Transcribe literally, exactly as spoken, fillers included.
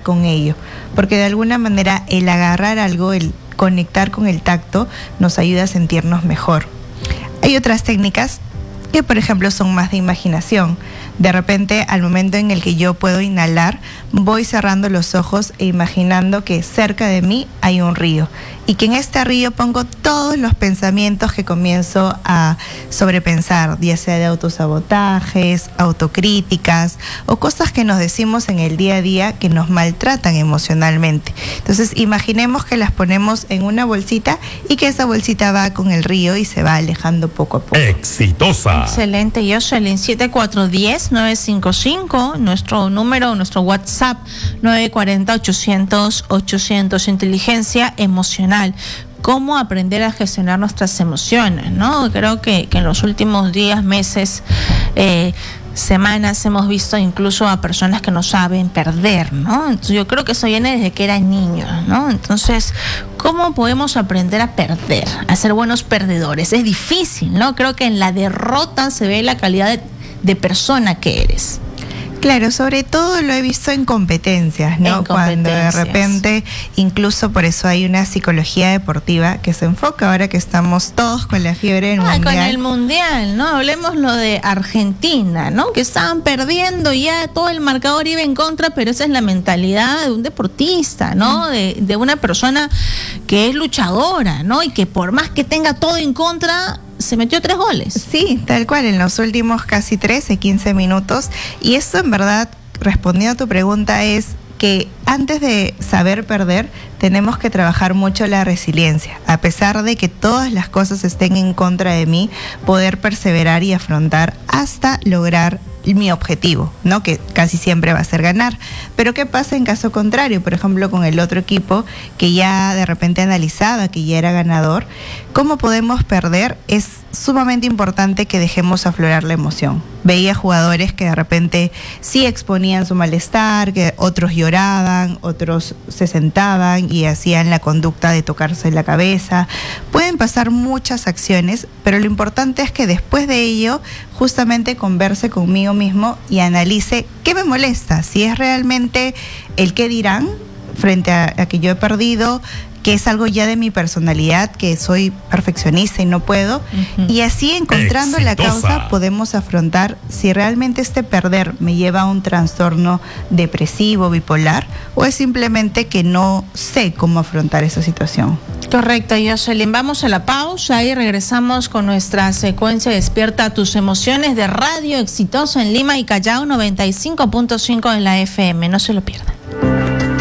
con ello, porque de alguna manera el agarrar algo, el conectar con el tacto, nos ayuda a sentirnos mejor. Hay otras técnicas que, por ejemplo, son más de imaginación. De repente, al momento en el que yo puedo inhalar, voy cerrando los ojos e imaginando que cerca de mí hay un río y que en este río pongo todos los pensamientos que comienzo a sobrepensar, ya sea de autosabotajes, autocríticas o cosas que nos decimos en el día a día que nos maltratan emocionalmente. Entonces, imaginemos que las ponemos en una bolsita y que esa bolsita va con el río y se va alejando poco a poco. Exitosa. Excelente, Yoselin. siete cuatro uno cero, nueve cinco cinco, nuestro número, nuestro WhatsApp, nueve cuatro cero, ochocientos, ochocientos, inteligencia emocional. Cómo aprender a gestionar nuestras emociones, ¿no? Creo que, que en los últimos días, meses, eh, semanas hemos visto incluso a personas que no saben perder, ¿no? Entonces yo creo que eso viene desde que eran niños, ¿no? Entonces, ¿cómo podemos aprender a perder, a ser buenos perdedores? Es difícil, ¿no? Creo que en la derrota se ve la calidad de, de persona que eres. Claro, sobre todo lo he visto en competencias, ¿no? En competencias. Cuando de repente, incluso por eso hay una psicología deportiva que se enfoca ahora que estamos todos con la fiebre del ah, mundial. Con el mundial, ¿no? Hablemos lo de Argentina, ¿no? Que estaban perdiendo ya, todo el marcador iba en contra, pero esa es la mentalidad de un deportista, ¿no? Mm. De, de una persona que es luchadora, ¿no? Y que por más que tenga todo en contra, se metió tres goles. Sí, tal cual, en los últimos casi trece, quince minutos. Y esto en verdad, respondiendo a tu pregunta, es que antes de saber perder, tenemos que trabajar mucho la resiliencia. A pesar de que todas las cosas estén en contra de mí, poder perseverar y afrontar hasta lograr mi objetivo, ¿no? Que casi siempre va a ser ganar. Pero ¿qué pasa en caso contrario? Por ejemplo, con el otro equipo que ya de repente analizaba que ya era ganador, ¿cómo podemos perder? Es sumamente importante que dejemos aflorar la emoción. Veía jugadores que de repente sí exponían su malestar, que otros lloraban, otros se sentaban y hacían la conducta de tocarse la cabeza. Pueden pasar muchas acciones, pero lo importante es que después de ello justamente converse conmigo mismo y analice qué me molesta, si es realmente el qué dirán frente a, a que yo he perdido, que es algo ya de mi personalidad, que soy perfeccionista y no puedo, uh-huh. y así encontrando Exitosa. La causa podemos afrontar si realmente este perder me lleva a un trastorno depresivo, bipolar, o es simplemente que no sé cómo afrontar esa situación. Correcto, Yoselin. Vamos a la pausa y regresamos con nuestra secuencia Despierta tus emociones de Radio Exitosa en Lima y Callao, noventa y cinco punto cinco en la F M. No se lo pierdan.